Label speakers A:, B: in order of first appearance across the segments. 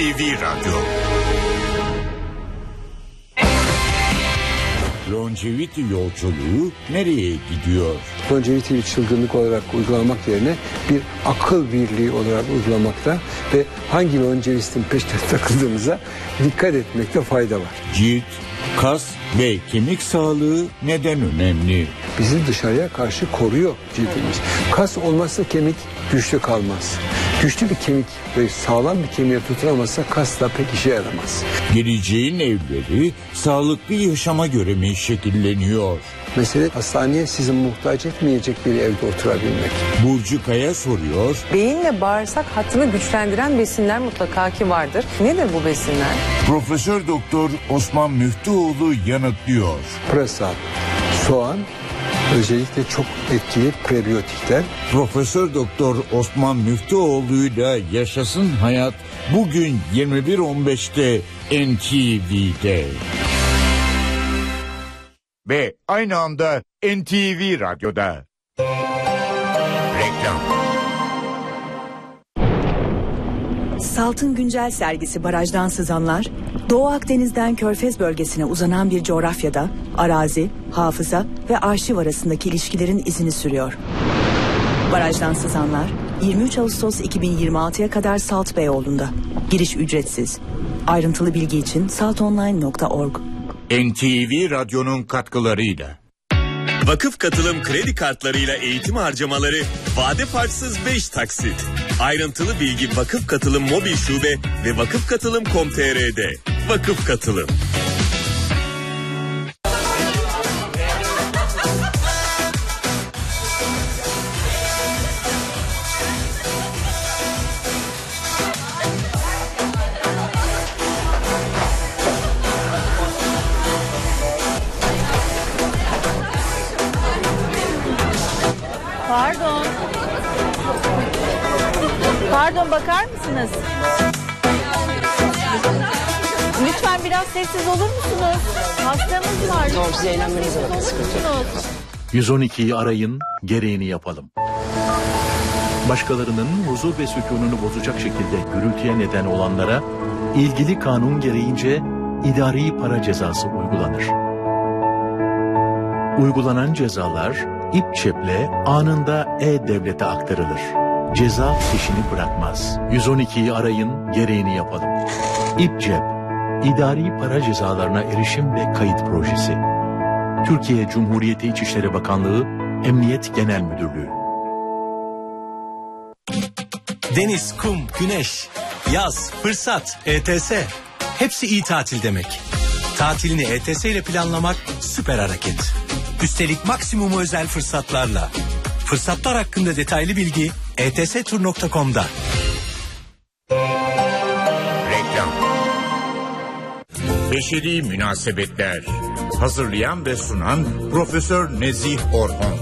A: NTV Radyo. Longevity yolculuğu nereye gidiyor?
B: Longevity bir çılgınlık olarak uygulamak yerine bir akıl birliği olarak uygulamakta ve hangi longevistin peşine takıldığımıza dikkat etmekte fayda var.
A: Cilt, kas ve kemik sağlığı neden önemli?
B: Bizi dışarıya karşı koruyor cildimiz. Kas olmazsa kemik güçlü kalmaz. Güçlü bir kemik ve sağlam bir kemiğe tutunamazsa kas da pek işe yaramaz.
A: Geleceğin evleri sağlıklı yaşama göre mi şekilleniyor?
B: Mesele hastaneye sizi muhtaç etmeyecek bir evde oturabilmek.
A: Burcu Kaya soruyor.
C: Beyinle bağırsak hattını güçlendiren besinler mutlaka ki vardır. Nedir bu besinler?
A: Profesör Doktor Osman Müftüoğlu yanıtlıyor.
B: Pırasa, soğan, özellikle çok etkili prebiyotikler.
A: Profesör Doktor Osman Müftüoğlu'yla Yaşasın Hayat bugün 21.15'te NTV'de. Ve aynı anda NTV Radyo'da. Reklam.
D: Salt'ın güncel sergisi Barajdan Sızanlar, Doğu Akdeniz'den Körfez bölgesine uzanan bir coğrafyada arazi, hafıza ve arşiv arasındaki ilişkilerin izini sürüyor. Barajdan Sızanlar, 23 Ağustos 2026'ya kadar Salt Beyoğlu'nda. Giriş ücretsiz. Ayrıntılı bilgi için saltonline.org.
A: NTV Radyo'nun katkılarıyla.
E: Vakıf Katılım kredi kartlarıyla eğitim harcamaları vade farksız 5 taksit. Ayrıntılı bilgi Vakıf Katılım mobil şube ve vakıfkatılım.com.tr'de. Vakıf Katılım.
F: Pardon. Pardon, bakar mısınız? Lütfen biraz sessiz olur musunuz? Hastamız var.
G: Size eğlenmeniz var.
H: 112'yi arayın, gereğini yapalım. Başkalarının huzur ve sükununu bozacak şekilde gürültüye neden olanlara ilgili kanun gereğince idari para cezası uygulanır. Uygulanan cezalar İPÇEP'le anında E-Devlet'e aktarılır. Ceza peşini bırakmaz. 112'yi arayın, gereğini yapalım. İPÇEP, İdari Para Cezalarına Erişim ve Kayıt Projesi. Türkiye Cumhuriyeti İçişleri Bakanlığı, Emniyet Genel Müdürlüğü.
I: Deniz, kum, güneş, yaz, fırsat, ETS. Hepsi iyi tatil demek. Tatilini ETS ile planlamak süper hareket. Üstelik maksimumu özel fırsatlarla. Fırsatlar hakkında detaylı bilgi etstur.com'da.
A: Reklam. Beşeri Münasebetler. Hazırlayan ve sunan Profesör Nezih Orhon.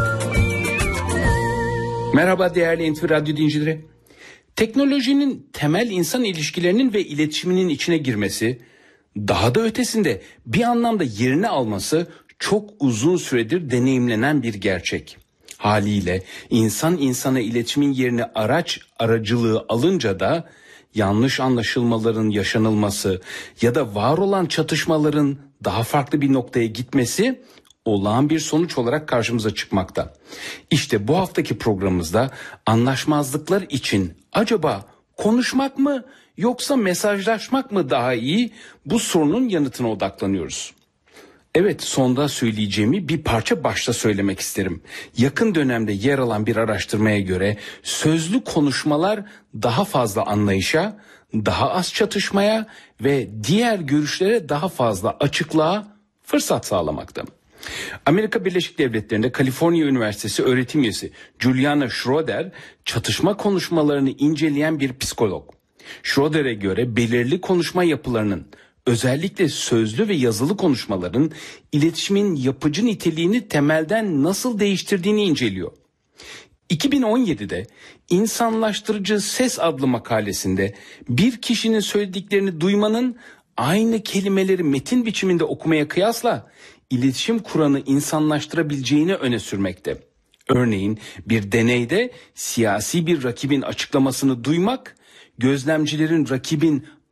J: Merhaba değerli NTV Radyo dinleyicileri. Teknolojinin temel insan ilişkilerinin ve iletişiminin içine girmesi, daha da ötesinde bir anlamda yerini alması çok uzun süredir deneyimlenen bir gerçek. Haliyle insan insana iletişimin yerine araç aracılığı alınca da yanlış anlaşılmaların yaşanılması ya da var olan çatışmaların daha farklı bir noktaya gitmesi olağan bir sonuç olarak karşımıza çıkmakta. İşte bu haftaki programımızda anlaşmazlıklar için acaba konuşmak mı yoksa mesajlaşmak mı daha iyi, bu sorunun yanıtına odaklanıyoruz. Evet, sonda söyleyeceğimi bir parça başta söylemek isterim. Yakın dönemde yer alan bir araştırmaya göre sözlü konuşmalar daha fazla anlayışa, daha az çatışmaya ve diğer görüşlere daha fazla açıklığa fırsat sağlamakta. Amerika Birleşik Devletleri'nde Kaliforniya Üniversitesi öğretim üyesi Juliana Schroeder çatışma konuşmalarını inceleyen bir psikolog. Schroeder'e göre belirli konuşma yapılarının, özellikle sözlü ve yazılı konuşmaların iletişimin yapıcı niteliğini temelden nasıl değiştirdiğini inceliyor. 2017'de İnsanlaştırıcı Ses adlı makalesinde bir kişinin söylediklerini duymanın aynı kelimeleri metin biçiminde okumaya kıyasla iletişim kuranı insanlaştırabileceğini öne sürmekte. Örneğin bir deneyde siyasi bir rakibin açıklamasını duymak, gözlemcilerin rakibin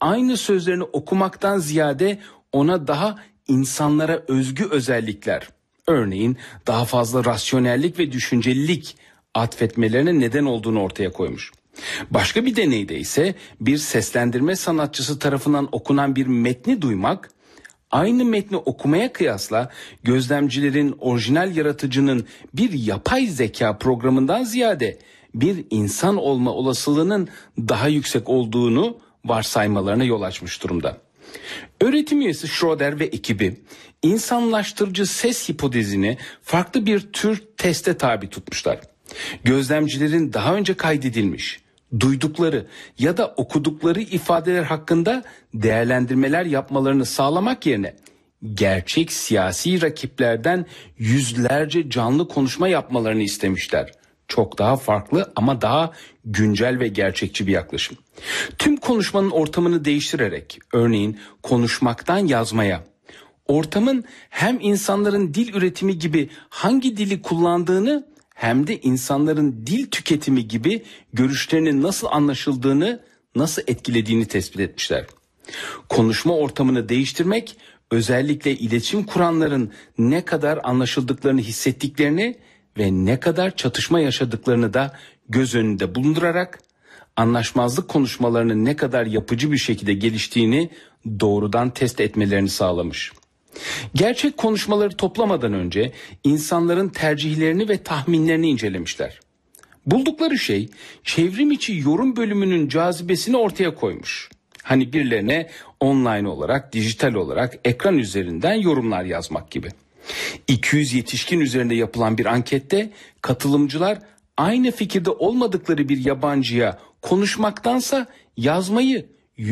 J: aynı sözlerini okumaktan ziyade ona daha insanlara özgü özellikler, örneğin daha fazla rasyonellik ve düşüncelilik atfetmelerine neden olduğunu ortaya koymuş. Başka bir deneyde ise bir seslendirme sanatçısı tarafından okunan bir metni duymak, aynı metni okumaya kıyasla gözlemcilerin orijinal yaratıcının bir yapay zeka programından ziyade bir insan olma olasılığının daha yüksek olduğunu varsaymalarına yol açmış durumda. Öğretim üyesi Schroeder ve ekibi insanlaştırıcı ses hipotezini farklı bir tür teste tabi tutmuşlar. Gözlemcilerin daha önce kaydedilmiş, duydukları ya da okudukları ifadeler hakkında değerlendirmeler yapmalarını sağlamak yerine gerçek siyasi rakiplerden yüzlerce canlı konuşma yapmalarını istemişler. Çok daha farklı ama daha güncel ve gerçekçi bir yaklaşım. Tüm konuşmanın ortamını değiştirerek, örneğin konuşmaktan yazmaya, ortamın hem insanların dil üretimi gibi hangi dili kullandığını hem de insanların dil tüketimi gibi görüşlerinin nasıl anlaşıldığını, nasıl etkilediğini tespit etmişler. Konuşma ortamını değiştirmek, özellikle iletişim kuranların ne kadar anlaşıldıklarını hissettiklerini ve ne kadar çatışma yaşadıklarını da göz önünde bulundurarak anlaşmazlık konuşmalarının ne kadar yapıcı bir şekilde geliştiğini doğrudan test etmelerini sağlamış. Gerçek konuşmaları toplamadan önce insanların tercihlerini ve tahminlerini incelemişler. Buldukları şey çevrim içi yorum bölümünün cazibesini ortaya koymuş. Hani birilerine online olarak, dijital olarak ekran üzerinden yorumlar yazmak gibi. 200 yetişkin üzerinde yapılan bir ankette katılımcılar aynı fikirde olmadıkları bir yabancıya konuşmaktansa yazmayı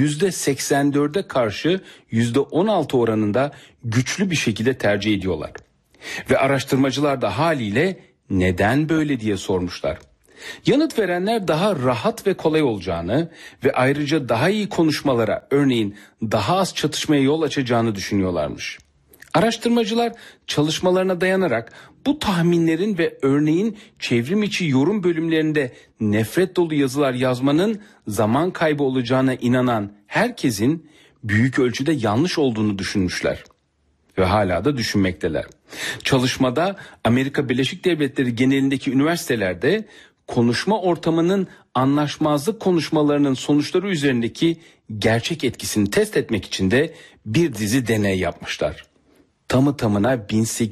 J: %84'e karşı %16 oranında güçlü bir şekilde tercih ediyorlar. Ve araştırmacılar da haliyle neden böyle diye sormuşlar. Yanıt verenler daha rahat ve kolay olacağını ve ayrıca daha iyi konuşmalara, örneğin daha az çatışmaya yol açacağını düşünüyorlarmış. Araştırmacılar çalışmalarına dayanarak bu tahminlerin ve örneğin çevrim içi yorum bölümlerinde nefret dolu yazılar yazmanın zaman kaybı olacağına inanan herkesin büyük ölçüde yanlış olduğunu düşünmüşler. Ve hala da düşünmekteler. Çalışmada Amerika Birleşik Devletleri genelindeki üniversitelerde konuşma ortamının anlaşmazlık konuşmalarının sonuçları üzerindeki gerçek etkisini test etmek için de bir dizi deney yapmışlar. Tamı tamına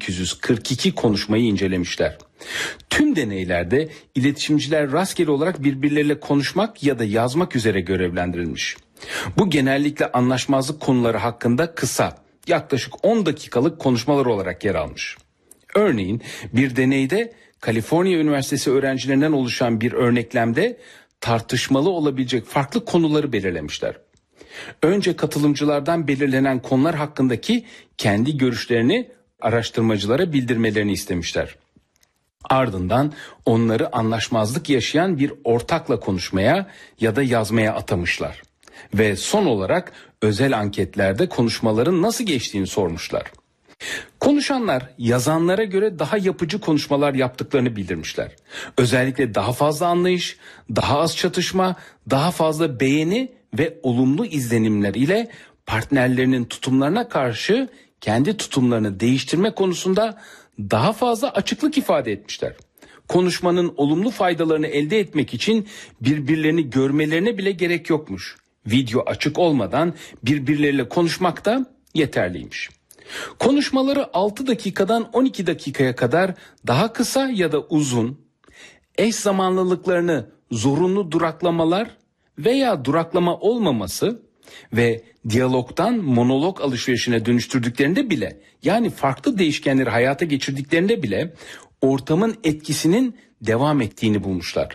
J: 1842 konuşmayı incelemişler. Tüm deneylerde iletişimciler rastgele olarak birbirleriyle konuşmak ya da yazmak üzere görevlendirilmiş. Bu genellikle anlaşmazlık konuları hakkında kısa, yaklaşık 10 dakikalık konuşmalar olarak yer almış. Örneğin bir deneyde Kaliforniya Üniversitesi öğrencilerinden oluşan bir örneklemde tartışmalı olabilecek farklı konuları belirlemişler. Önce katılımcılardan belirlenen konular hakkındaki kendi görüşlerini araştırmacılara bildirmelerini istemişler. Ardından onları anlaşmazlık yaşayan bir ortakla konuşmaya ya da yazmaya atamışlar. Ve son olarak özel anketlerde konuşmaların nasıl geçtiğini sormuşlar. Konuşanlar yazanlara göre daha yapıcı konuşmalar yaptıklarını bildirmişler. Özellikle daha fazla anlayış, daha az çatışma, daha fazla beğeni ve olumlu izlenimler ile partnerlerinin tutumlarına karşı kendi tutumlarını değiştirme konusunda daha fazla açıklık ifade etmişler. Konuşmanın olumlu faydalarını elde etmek için birbirlerini görmelerine bile gerek yokmuş. Video açık olmadan birbirleriyle konuşmak da yeterliymiş. Konuşmaları 6 dakikadan 12 dakikaya kadar daha kısa ya da uzun, eş zamanlılıklarını zorunlu duraklamalar veya duraklama olmaması ve diyalogdan monolog alışverişine dönüştürdüklerinde bile, yani farklı değişkenleri hayata geçirdiklerinde bile ortamın etkisinin devam ettiğini bulmuşlar.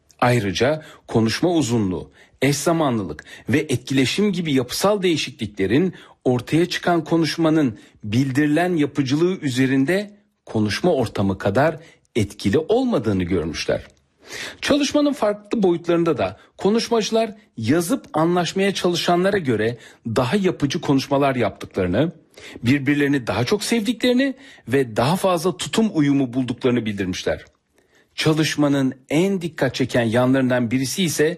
J: Ayrıca konuşma uzunluğu, eş zamanlılık ve etkileşim gibi yapısal değişikliklerin ortaya çıkan konuşmanın bildirilen yapıcılığı üzerinde konuşma ortamı kadar etkili olmadığını görmüşler. Çalışmanın farklı boyutlarında da konuşmacılar yazıp anlaşmaya çalışanlara göre daha yapıcı konuşmalar yaptıklarını, birbirlerini daha çok sevdiklerini ve daha fazla tutum uyumu bulduklarını bildirmişler. Çalışmanın en dikkat çeken yanlarından birisi ise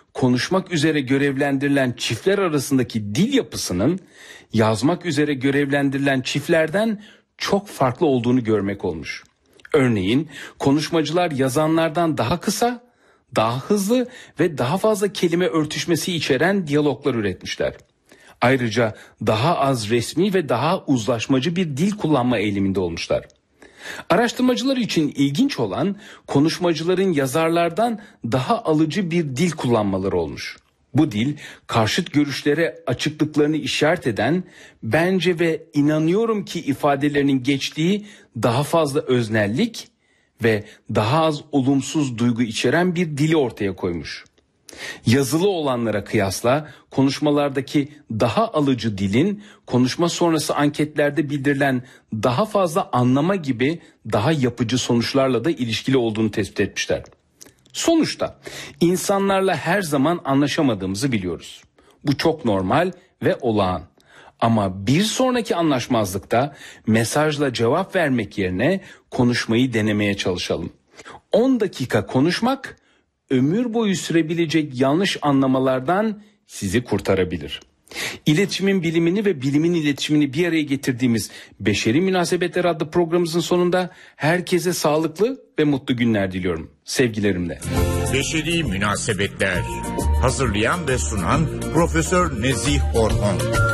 J: konuşmak üzere görevlendirilen çiftler arasındaki dil yapısının yazmak üzere görevlendirilen çiftlerden çok farklı olduğunu görmek olmuş. Örneğin konuşmacılar yazanlardan daha kısa, daha hızlı ve daha fazla kelime örtüşmesi içeren diyaloglar üretmişler. Ayrıca daha az resmi ve daha uzlaşmacı bir dil kullanma eğiliminde olmuşlar. Araştırmacılar için ilginç olan konuşmacıların yazarlardan daha alıcı bir dil kullanmaları olmuş. Bu dil karşıt görüşlere açıklıklarını işaret eden, bence ve inanıyorum ki ifadelerinin geçtiği daha fazla öznellik ve daha az olumsuz duygu içeren bir dili ortaya koymuş. Yazılı olanlara kıyasla konuşmalardaki daha alıcı dilin konuşma sonrası anketlerde bildirilen daha fazla anlama gibi daha yapıcı sonuçlarla da ilişkili olduğunu tespit etmişler. Sonuçta insanlarla her zaman anlaşamadığımızı biliyoruz. Bu çok normal ve olağan. Ama bir sonraki anlaşmazlıkta mesajla cevap vermek yerine konuşmayı denemeye çalışalım. 10 dakika konuşmak ömür boyu sürebilecek yanlış anlamalardan sizi kurtarabilir. İletişimin bilimini ve bilimin iletişimini bir araya getirdiğimiz Beşeri Münasebetler adlı programımızın sonunda herkese sağlıklı ve mutlu günler diliyorum. Sevgilerimle.
A: Beşeri Münasebetler. Hazırlayan ve sunan Profesör Nezih Orhon.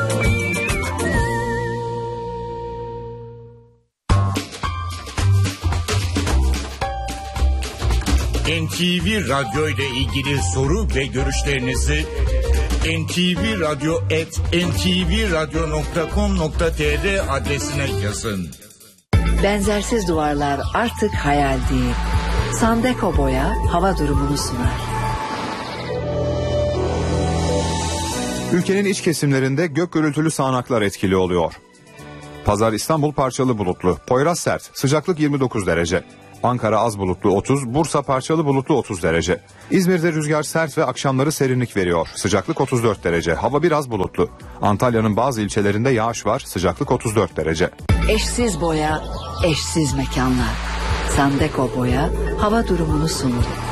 A: NTV Radyo ile ilgili soru ve görüşlerinizi ntvradio@ntvradio.com.tr adresine yazın.
G: Benzersiz duvarlar artık hayal değil. Sandeko Boya hava durumunu sunar.
K: Ülkenin iç kesimlerinde gök gürültülü sağanaklar etkili oluyor. Pazar İstanbul parçalı bulutlu, Poyraz sert, sıcaklık 29 derece. Ankara az bulutlu 30, Bursa parçalı bulutlu 30 derece. İzmir'de rüzgar sert ve akşamları serinlik veriyor. Sıcaklık 34 derece, hava biraz bulutlu. Antalya'nın bazı ilçelerinde yağış var, sıcaklık 34 derece.
G: Eşsiz boya, eşsiz mekanlar. Sandeko Boya hava durumunu sundu.